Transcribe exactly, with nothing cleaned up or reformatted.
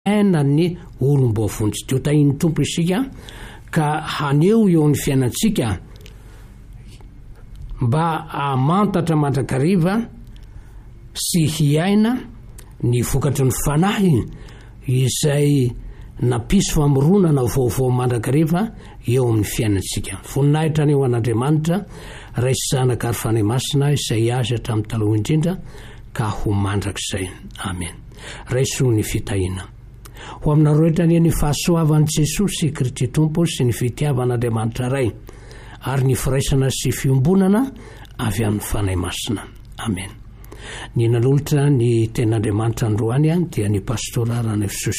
aina ny olom-bovontsy teo tahin'ny tompo isika ka haneo eo ny fiainantsika mba amantatra mandrakariva sy hiaina ny vokatry ny fanahy izay napisy famoronana vaovao mandrakariva eo amin'ny fiainantsika. Voninahitra ny eo an'Andriamanitra raisy zanaka ary fanahy masina izay azy hatramin'ny taloha indrindra ka ho mandrakizay. Amen. Raiso ny fitahina. Ho aminareo rehetra ny fahasoavan'i Jesosy Kristy Tompo sy ny fitiavan'Andriamanitra ray ary ny firaisana sy fiombonana avy amin'ny fanahy masina. Amen. Ny nanolotra ny ten'Andriamanitra androany dia ny pastora Ranafisoa